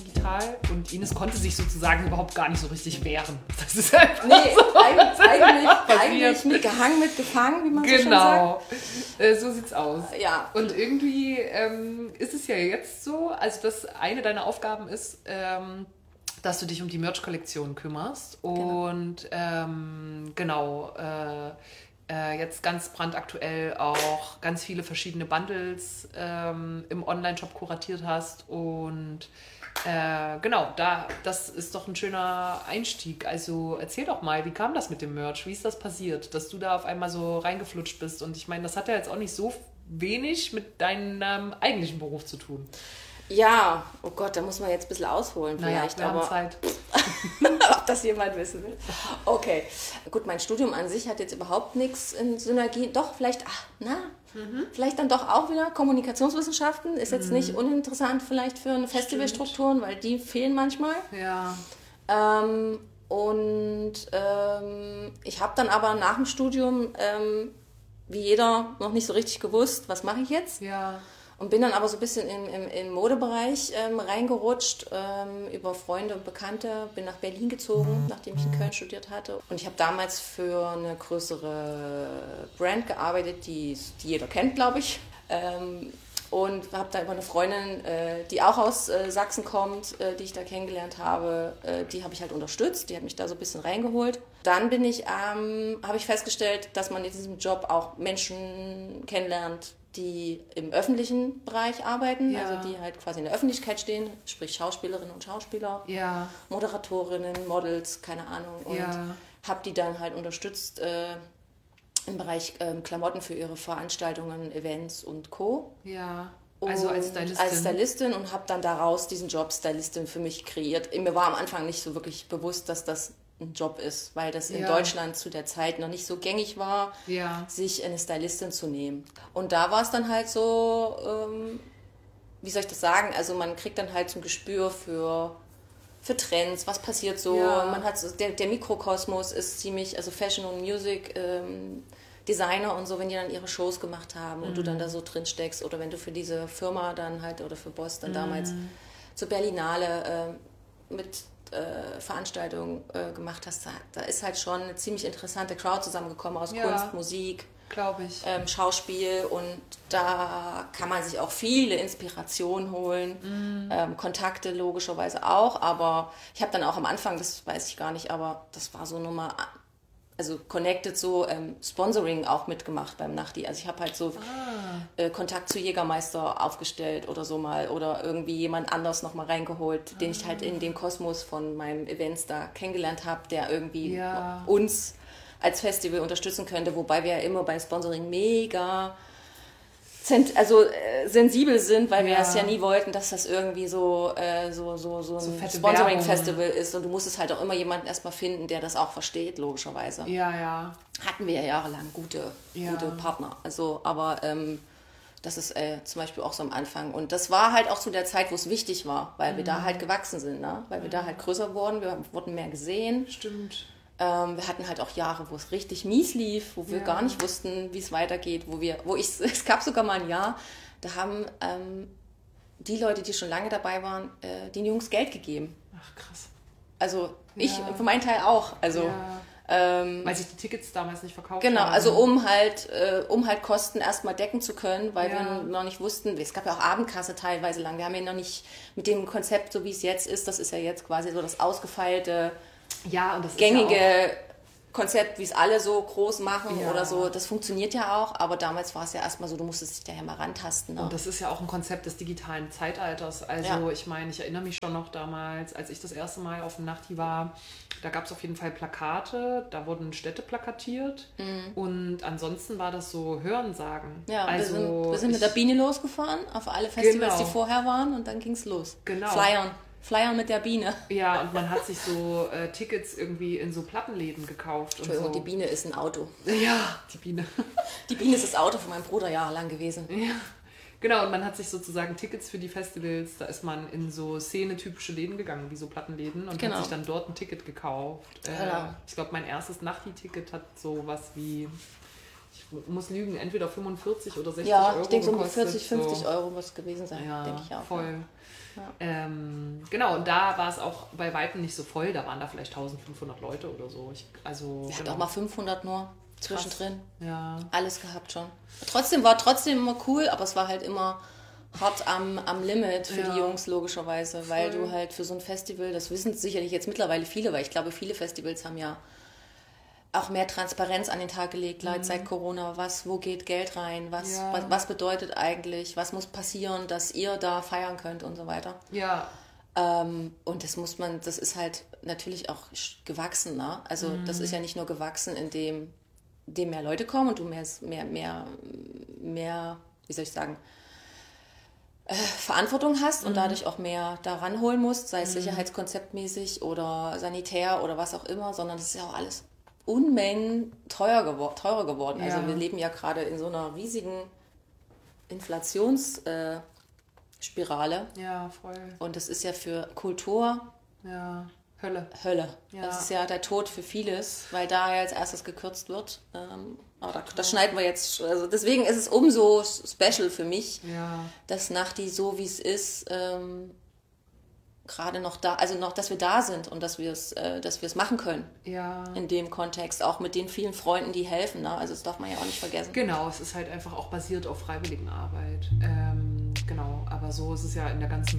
digital und Ines konnte sich sozusagen überhaupt gar nicht so richtig wehren. Das ist einfach eigentlich mitgehangen, mitgefangen, wie man so schön sagt. Genau, so sieht's aus. Ja. Und irgendwie ist es ja jetzt so, also dass eine deiner Aufgaben ist, dass du dich um die Merch-Kollektion kümmerst. Und jetzt ganz brandaktuell auch ganz viele verschiedene Bundles im Online-Shop kuratiert hast. Und das ist doch ein schöner Einstieg. Also erzähl doch mal, wie kam das mit dem Merch? Wie ist das passiert, dass du da auf einmal so reingeflutscht bist? Und ich meine, das hat ja jetzt auch nicht so wenig mit deinem eigentlichen Beruf zu tun. Ja, oh Gott, da muss man jetzt ein bisschen ausholen vielleicht. Wir haben aber Zeit. Ob das jemand wissen will. Okay, gut, mein Studium an sich hat jetzt überhaupt nichts in Synergie. Doch, vielleicht dann doch auch wieder Kommunikationswissenschaften. Ist jetzt nicht uninteressant vielleicht für eine Festivalstrukturen, weil die fehlen manchmal. Ja. Ich habe dann aber nach dem Studium, wie jeder, noch nicht so richtig gewusst, was mache ich jetzt? Ja. Und bin dann aber so ein bisschen im Modebereich reingerutscht, über Freunde und Bekannte, bin nach Berlin gezogen, nachdem ich in Köln studiert hatte. Und ich habe damals für eine größere Brand gearbeitet, die jeder kennt, glaube ich. Und habe da über eine Freundin, die auch aus Sachsen kommt, die ich da kennengelernt habe, die habe ich halt unterstützt, die hat mich da so ein bisschen reingeholt. Dann habe ich festgestellt, dass man in diesem Job auch Menschen kennenlernt, die im öffentlichen Bereich arbeiten, also die halt quasi in der Öffentlichkeit stehen, sprich Schauspielerinnen und Schauspieler, Moderatorinnen, Models, keine Ahnung. Und habe die dann halt unterstützt im Bereich Klamotten für ihre Veranstaltungen, Events und Co. Ja, also als Stylistin. Als Stylistin und habe dann daraus diesen Job Stylistin für mich kreiert. Mir war am Anfang nicht so wirklich bewusst, dass das ein Job ist, weil das in Deutschland zu der Zeit noch nicht so gängig war, sich eine Stylistin zu nehmen. Und da war es dann halt so, wie soll ich das sagen, also man kriegt dann halt so ein Gespür für Trends, was passiert so. Man hat der Mikrokosmos ist ziemlich, also Fashion und Music, Designer und so, wenn die dann ihre Shows gemacht haben und du dann da so drin steckst oder wenn du für diese Firma dann halt oder für Boss dann damals zur Berlinale mit Veranstaltungen gemacht hast, da ist halt schon eine ziemlich interessante Crowd zusammengekommen aus Kunst, Musik, glaube ich, Schauspiel und da kann man sich auch viele Inspirationen holen, Kontakte logischerweise auch, aber ich habe dann auch am Anfang, das weiß ich gar nicht, aber das war so Nummer, also connected so Sponsoring auch mitgemacht beim Nachti. Also ich habe halt so Kontakt zu Jägermeister aufgestellt oder so mal oder irgendwie jemand anders noch mal reingeholt, den ich halt in dem Kosmos von meinem Events da kennengelernt habe, der irgendwie uns als Festival unterstützen könnte, wobei wir ja immer bei Sponsoring mega sensibel sind, weil wir es ja nie wollten, dass das irgendwie so ein Sponsoring-Festival ist und du musstest halt auch immer jemanden erstmal finden, der das auch versteht, logischerweise. Ja. Hatten wir ja jahrelang gute Partner, also aber das ist zum Beispiel auch so am Anfang und das war halt auch zu der Zeit, wo es wichtig war, weil wir da halt gewachsen sind, ne? Weil wir da halt größer wurden, wir wurden mehr gesehen. Stimmt. Wir hatten halt auch Jahre, wo es richtig mies lief, wo wir gar nicht wussten, wie es weitergeht, es gab sogar mal ein Jahr, da haben die Leute, die schon lange dabei waren, den Jungs Geld gegeben. Ach, krass. Also ich für meinen Teil auch. Also, weil sich die Tickets damals nicht verkauft haben. Genau, also um halt Kosten erstmal decken zu können, weil wir noch nicht wussten, es gab ja auch Abendkasse teilweise lang, wir haben ja noch nicht mit dem Konzept, so wie es jetzt ist, das ist ja jetzt quasi so das ausgefeilte, und das gängige ist ja Konzept, wie es alle so groß machen oder so, das funktioniert ja auch, aber damals war es ja erstmal so, du musstest dich daher mal rantasten. Ne? Und das ist ja auch ein Konzept des digitalen Zeitalters. Also ich meine, ich erinnere mich schon noch damals, als ich das erste Mal auf dem Nachti war, da gab es auf jeden Fall Plakate, da wurden Städte plakatiert und ansonsten war das so Hörensagen. Ja, also wir sind mit der Biene losgefahren, auf alle Festivals, die vorher waren und dann ging es los. Genau. Flyern mit der Biene. Ja, und man hat sich so Tickets irgendwie in so Plattenläden gekauft. Entschuldigung, und so. Die Biene ist ein Auto. Ja, die Biene. Die Biene ist das Auto von meinem Bruder jahrelang gewesen. Ja, genau. Und man hat sich sozusagen Tickets für die Festivals, da ist man in so szenetypische Läden gegangen, wie so Plattenläden und hat sich dann dort ein Ticket gekauft. Ich glaube, mein erstes Nachti-Ticket hat so was wie, ich muss lügen, entweder 45 oder 60 Ja, Euro ich denke so um die gekostet, 40, 50 Euro muss es gewesen sein, Ja, denke ich auch. voll. Ja. Genau, und da war es auch bei Weitem nicht so voll. Da waren da vielleicht 1500 Leute oder so. Wir hatten auch mal 500 nur zwischendrin. Ja. Alles gehabt schon. War trotzdem immer cool, aber es war halt immer hart am Limit für die Jungs, logischerweise. Weil du halt für so ein Festival, das wissen sicherlich jetzt mittlerweile viele, weil ich glaube, viele Festivals haben ja auch mehr Transparenz an den Tag gelegt, seit Corona. Wo geht Geld rein? Was bedeutet eigentlich? Was muss passieren, dass ihr da feiern könnt und so weiter? Ja. Und das ist halt natürlich auch gewachsen, ne? Also das ist ja nicht nur gewachsen, indem mehr Leute kommen und du mehr, wie soll ich sagen, Verantwortung hast und dadurch auch mehr da ranholen musst, sei es sicherheitskonzeptmäßig oder sanitär oder was auch immer, sondern das ist ja auch alles Unmengen teurer geworden. Ja. Also wir leben ja gerade in so einer riesigen Inflationsspirale. Ja, voll. Und das ist ja für Kultur Hölle. Ja. Das ist ja der Tod für vieles, weil da ja als erstes gekürzt wird. Aber das schneiden wir jetzt. Also deswegen ist es umso special für mich, dass Nachti so wie es ist, gerade noch da, also noch, dass wir da sind und dass wir es machen können. Ja. In dem Kontext, auch mit den vielen Freunden, die helfen. Ne? Also das darf man ja auch nicht vergessen. Genau, es ist halt einfach auch basiert auf Freiwilligenarbeit. Genau, aber so ist es ja in der ganzen